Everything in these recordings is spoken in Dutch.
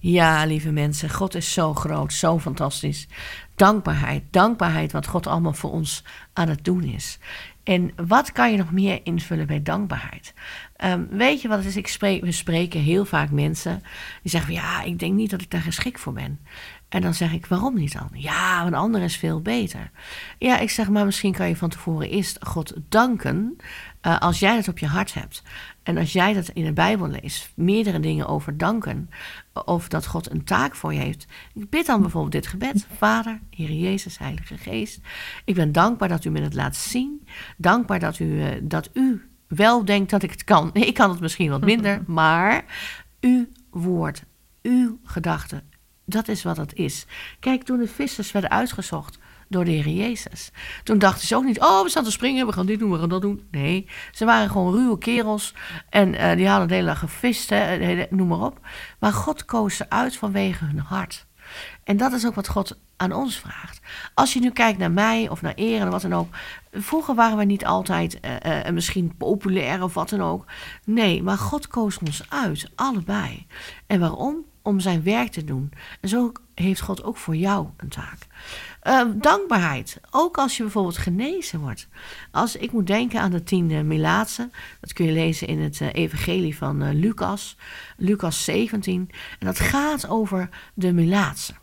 Ja, lieve mensen, God is zo groot, zo fantastisch. Dankbaarheid wat God allemaal voor ons aan het doen is. En wat kan je nog meer invullen bij dankbaarheid? Weet je wat het is? We spreken heel vaak mensen die zeggen van, ja, ik denk niet dat ik daar geschikt voor ben. En dan zeg ik, waarom niet dan? Ja, een ander is veel beter. Ja, ik zeg, maar misschien kan je van tevoren eerst God danken als jij het op je hart hebt. En als jij dat in de Bijbel leest, meerdere dingen over danken, of dat God een taak voor je heeft. Ik bid dan bijvoorbeeld dit gebed. Vader, Heer Jezus, Heilige Geest. Ik ben dankbaar dat u me het laat zien. Dankbaar dat u wel denkt dat ik het kan. Nee, ik kan het misschien wat minder, maar uw woord, uw gedachten, dat is wat het is. Kijk, toen de vissers werden uitgezocht door de Heer Jezus, toen dachten ze ook niet, we staan te springen, we gaan dit doen, we gaan dat doen. Nee, ze waren gewoon ruwe kerels en die hadden de hele dag gevist, noem maar op. Maar God koos ze uit vanwege hun hart. En dat is ook wat God aan ons vraagt. Als je nu kijkt naar mij of naar Eren of wat dan ook. Vroeger waren we niet altijd misschien populair of wat dan ook. Nee, maar God koos ons uit, allebei. En waarom? Om zijn werk te doen. En zo heeft God ook voor jou een taak. Dankbaarheid. Ook als je bijvoorbeeld genezen wordt. Ik moet denken aan de 10 melaatsen. Dat kun je lezen in het evangelie van Lucas. Lucas 17. En dat gaat over de melaatsen.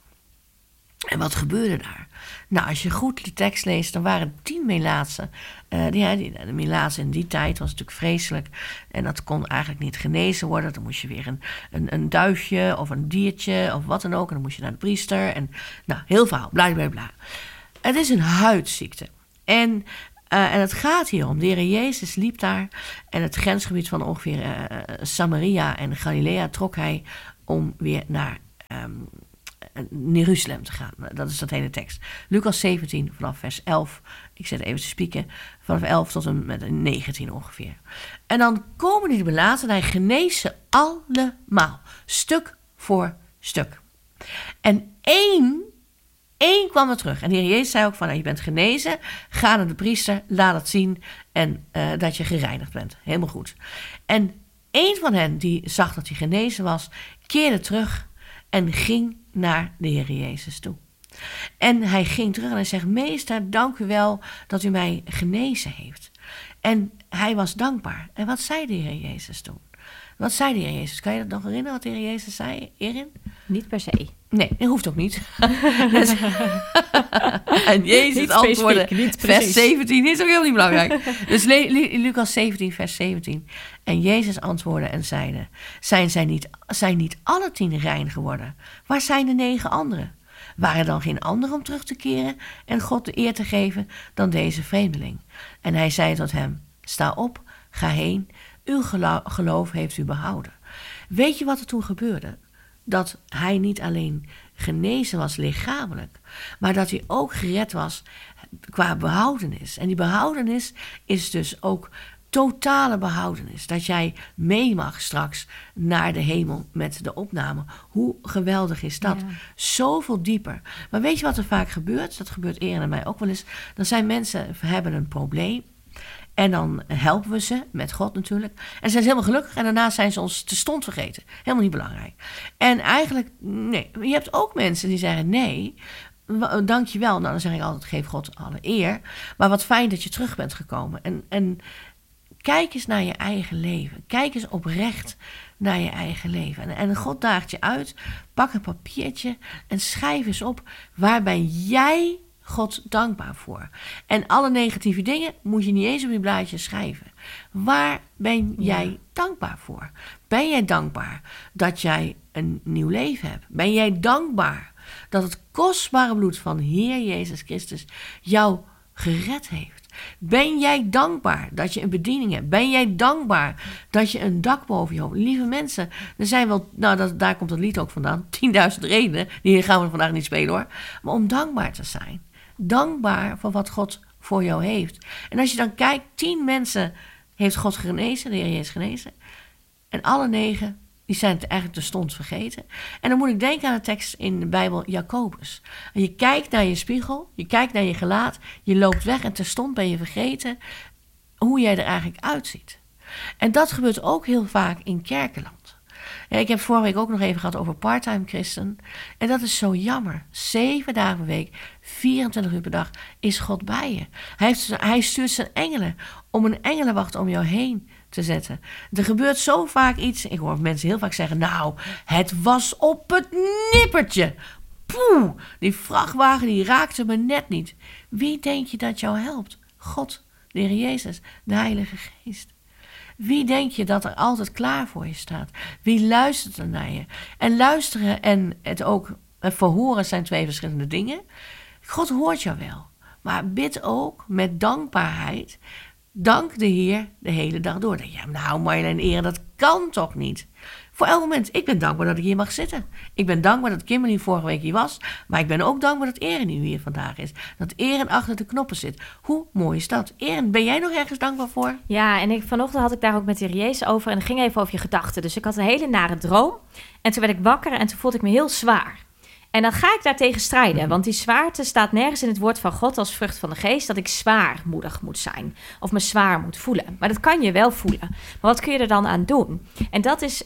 En wat gebeurde daar? Nou, als je goed de tekst leest, dan waren 10 melaatsen. De melaatsen in die tijd was natuurlijk vreselijk. En dat kon eigenlijk niet genezen worden. Dan moest je weer een duifje of een diertje of wat dan ook. En dan moest je naar de priester. En nou, heel verhaal. Bla, bla, bla. Het is een huidziekte. En het gaat hier om. De Heer Jezus liep daar. En het grensgebied van ongeveer Samaria en Galilea trok hij om weer naar Jeruzalem te gaan. Dat is dat hele tekst. Lucas 17 vanaf vers 11. Ik zet even te spieken. Vanaf 11 tot en met 19 ongeveer. En dan komen die melaatsen en hij geneest ze allemaal. Stuk voor stuk. En één kwam er terug. En de Heer Jezus zei ook van, je bent genezen. Ga naar de priester, laat het zien. En dat je gereinigd bent. Helemaal goed. En één van hen die zag dat hij genezen was, keerde terug en ging naar de Heer Jezus toe. En hij ging terug en hij zegt, meester, dank u wel dat u mij genezen heeft. En hij was dankbaar. En wat zei de Heer Jezus toen? Wat zei de Heer Jezus? Kan je dat nog herinneren wat de Heer Jezus zei, Erin? Niet per se. Nee, dat hoeft ook niet. En Jezus antwoordde, vers 17, is ook helemaal niet belangrijk. Dus Lucas 17, vers 17. En Jezus antwoordde en zeide, zijn niet alle 10 rein geworden? Waar zijn de 9 anderen? Waren dan geen anderen om terug te keren en God de eer te geven dan deze vreemdeling? En hij zei tot hem, sta op, ga heen, uw geloof heeft u behouden. Weet je wat er toen gebeurde? Dat hij niet alleen genezen was lichamelijk, maar dat hij ook gered was qua behoudenis. En die behoudenis is dus ook totale behoudenis. Dat jij mee mag straks naar de hemel met de opname. Hoe geweldig is dat? Ja. Zoveel dieper. Maar weet je wat er vaak gebeurt? Dat gebeurt Erin en mij ook wel eens. Dan zijn mensen, hebben een probleem. En dan helpen we ze, met God natuurlijk. En zijn ze helemaal gelukkig. En daarna zijn ze ons terstond vergeten. Helemaal niet belangrijk. En eigenlijk, nee. Je hebt ook mensen die zeggen, nee, dank je wel. Nou, dan zeg ik altijd, geef God alle eer. Maar wat fijn dat je terug bent gekomen. En kijk eens naar je eigen leven. Kijk eens oprecht naar je eigen leven. En God daagt je uit. Pak een papiertje en schrijf eens op, waar ben jij God dankbaar voor? En alle negatieve dingen moet je niet eens op je blaadje schrijven. Waar ben jij dankbaar voor? Ben jij dankbaar dat jij een nieuw leven hebt? Ben jij dankbaar dat het kostbare bloed van Heer Jezus Christus jou gered heeft? Ben jij dankbaar dat je een bediening hebt? Ben jij dankbaar dat je een dak boven je hoofd hebt? Lieve mensen, er zijn wel, daar komt het lied ook vandaan, 10.000 redenen, die gaan we vandaag niet spelen hoor, maar om dankbaar te zijn. Dankbaar voor wat God voor jou heeft. En als je dan kijkt, 10 mensen heeft God genezen, de Heer Jezus genezen. En alle 9, die zijn het eigenlijk terstond vergeten. En dan moet ik denken aan de tekst in de Bijbel, Jacobus. En je kijkt naar je spiegel, je kijkt naar je gelaat, je loopt weg en terstond ben je vergeten hoe jij er eigenlijk uitziet. En dat gebeurt ook heel vaak in kerkenland. Ja, ik heb vorige week ook nog even gehad over parttime christen. En dat is zo jammer. 7 dagen per week, 24 uur per dag is God bij je. Hij stuurt zijn engelen om een engelenwacht om jou heen te zetten. Er gebeurt zo vaak iets. Ik hoor mensen heel vaak zeggen, nou, het was op het nippertje. Poeh, die vrachtwagen die raakte me net niet. Wie denk je dat jou helpt? God, de Heer Jezus, de Heilige Geest. Wie denk je dat er altijd klaar voor je staat? Wie luistert er naar je? En luisteren en het ook verhoren zijn 2 verschillende dingen. God hoort jou wel. Maar bid ook met dankbaarheid. Dank de Heer de hele dag door. Ja, nou Marjolein Ere, dat kan toch niet? Voor elk moment. Ik ben dankbaar dat ik hier mag zitten. Ik ben dankbaar dat Kimberly vorige week hier was. Maar ik ben ook dankbaar dat Eren nu hier vandaag is. Dat Eren achter de knoppen zit. Hoe mooi is dat? Eren, ben jij nog ergens dankbaar voor? Ja, en vanochtend had ik daar ook met de Heer Jezus over. En het ging even over je gedachten. Dus ik had een hele nare droom. En toen werd ik wakker en toen voelde ik me heel zwaar. En dan ga ik daartegen strijden. Want die zwaarte staat nergens in het woord van God als vrucht van de geest dat ik zwaarmoedig moet zijn. Of me zwaar moet voelen. Maar dat kan je wel voelen. Maar wat kun je er dan aan doen? En dat is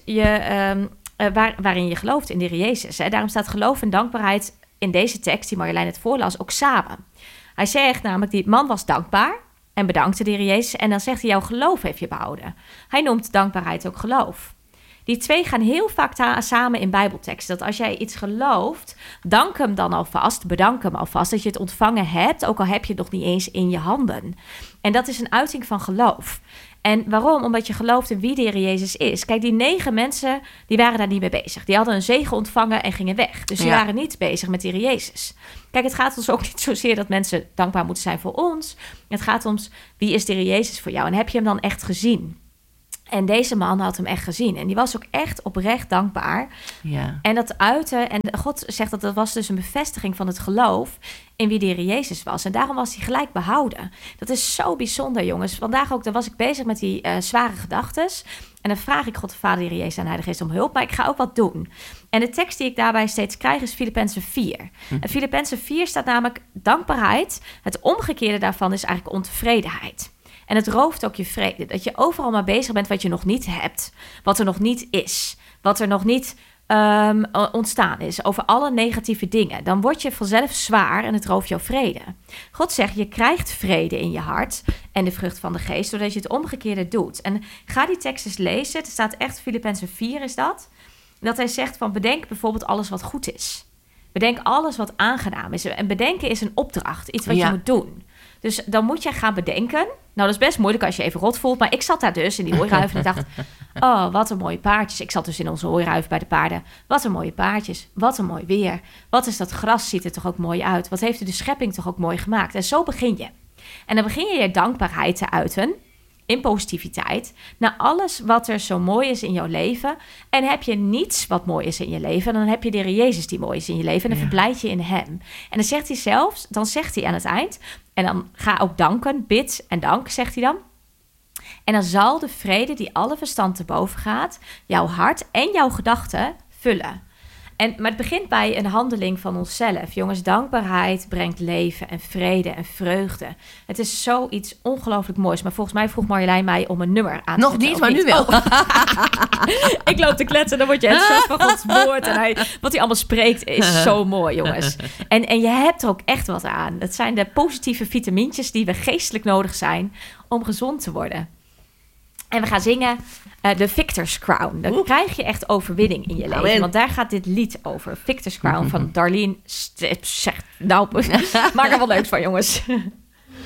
waarin je gelooft in de Heer Jezus. Hè? Daarom staat geloof en dankbaarheid in deze tekst die Marjolein het voorlas ook samen. Hij zegt namelijk, die man was dankbaar en bedankte de Heer Jezus. En dan zegt hij, jouw geloof heeft je behouden. Hij noemt dankbaarheid ook geloof. Die 2 gaan heel vaak samen in Bijbelteksten. Dat als jij iets gelooft, dank hem dan alvast, bedank hem alvast dat je het ontvangen hebt, ook al heb je het nog niet eens in je handen. En dat is een uiting van geloof. En waarom? Omdat je gelooft in wie de Heer Jezus is. Kijk, die 9 mensen, die waren daar niet mee bezig. Die hadden een zegen ontvangen en gingen weg. Dus die waren niet bezig met de Heer Jezus. Kijk, het gaat ons ook niet zozeer dat mensen dankbaar moeten zijn voor ons. Het gaat om wie is de Heer Jezus voor jou? En heb je hem dan echt gezien? En deze man had hem echt gezien. En die was ook echt oprecht dankbaar. Ja. En dat uiten, en God zegt dat was dus een bevestiging van het geloof in wie de Heer Jezus was. En daarom was hij gelijk behouden. Dat is zo bijzonder, jongens. Vandaag ook, dan was ik bezig met die zware gedachtes. En dan vraag ik God de Vader, de Heer Jezus en de Heilige Geest om hulp. Maar ik ga ook wat doen. En de tekst die ik daarbij steeds krijg is Filippenzen 4. En Filippenzen 4 staat namelijk dankbaarheid. Het omgekeerde daarvan is eigenlijk ontevredenheid. En het rooft ook je vrede. Dat je overal maar bezig bent wat je nog niet hebt. Wat er nog niet is. Wat er nog niet ontstaan is. Over alle negatieve dingen. Dan word je vanzelf zwaar en het rooft jouw vrede. God zegt, je krijgt vrede in je hart. En de vrucht van de geest. Doordat je het omgekeerde doet. En ga die tekst eens lezen. Het staat echt, Filippenzen 4 is dat. Dat hij zegt van bedenk bijvoorbeeld alles wat goed is. Bedenk alles wat aangenaam is. En bedenken is een opdracht. Iets wat je moet doen. Dus dan moet je gaan bedenken. Nou, dat is best moeilijk als je even rot voelt. Maar ik zat daar dus in die hooiruif en ik dacht... oh, wat een mooie paardjes. Ik zat dus in onze hooiruif bij de paarden. Wat een mooie paardjes. Wat een mooi weer. Wat is dat gras, ziet er toch ook mooi uit. Wat heeft de schepping toch ook mooi gemaakt. En zo begin je. En dan begin je dankbaarheid te uiten... in positiviteit, naar alles wat er zo mooi is in jouw leven. En heb je niets wat mooi is in je leven... dan heb je de Heer Jezus die mooi is in je leven... en dan verblijd je in hem. En dan zegt hij zelfs, dan zegt hij aan het eind... en dan ga ook danken, bid en dank, zegt hij dan. En dan zal de vrede die alle verstand te boven gaat... jouw hart en jouw gedachten vullen. Maar het begint bij een handeling van onszelf. Jongens, dankbaarheid brengt leven en vrede en vreugde. Het is zoiets ongelooflijk moois. Maar volgens mij vroeg Marjolein mij om een nummer aan te Nog niet, maar nu wel. Oh. Ik loop te kletsen, dan word je enthousiast van Gods woord. En wat hij allemaal spreekt is zo mooi, jongens. En je hebt er ook echt wat aan. Het zijn de positieve vitamintjes die we geestelijk nodig zijn... om gezond te worden. En we gaan zingen The Victor's Crown. Dan krijg je echt overwinning in je leven. Amen. Want daar gaat dit lied over. Victor's Crown van Darlene. Nou, maak er wat leuks van, jongens.